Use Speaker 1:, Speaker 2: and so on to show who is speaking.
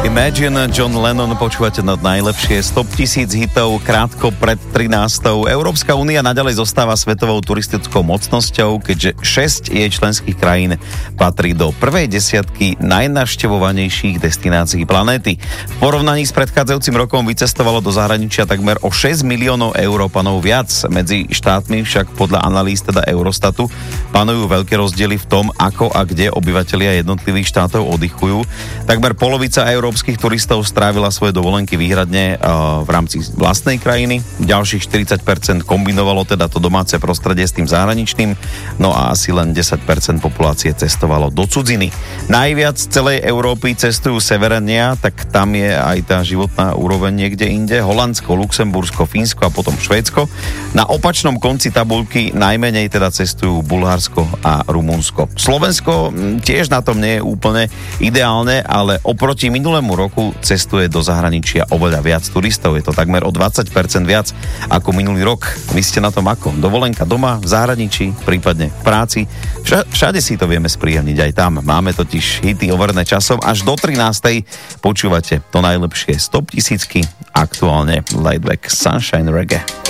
Speaker 1: Imagine, John Lennon, počúvate na najlepšie 100 000 hitov krátko pred 13. Európska únia naďalej zostáva svetovou turistickou mocnosťou, keďže 6 jej členských krajín patrí do prvej desiatky najnavštevovanejších destinácií planéty. V porovnaní s predchádzajúcim rokom vycestovalo do zahraničia takmer o 6 miliónov Európanov viac. Medzi štátmi však podľa analýz teda Eurostatu panujú veľké rozdiely v tom, ako a kde obyvatelia jednotlivých štátov oddychujú. Takmer polovica európskych turistov strávila svoje dovolenky výhradne v rámci vlastnej krajiny. Ďalších 40% kombinovalo teda to domáce prostredie s tým zahraničným, no a asi len 10% populácie cestovalo do cudziny. Najviac z celej Európy cestujú severania, tak tam je aj tá životná úroveň niekde inde. Holandsko, Luxembursko, Fínsko a potom Švédsko. Na opačnom konci tabuľky najmenej teda cestujú Bulharsko a Rumunsko. Slovensko tiež na tom nie je úplne ideálne, ale oproti minulému roku cestuje do zahraničia oveľa viac turistov. Je to takmer o 20% viac ako minulý rok. Vy ste na tom ako? Dovolenka doma, v zahraničí, prípadne v práci. Všade si to vieme spríjemniť, aj tam. Máme totiž hity overené časom. Až do 13. počúvate to najlepšie 100 000, aktuálne Laidback Sunshine Reggae.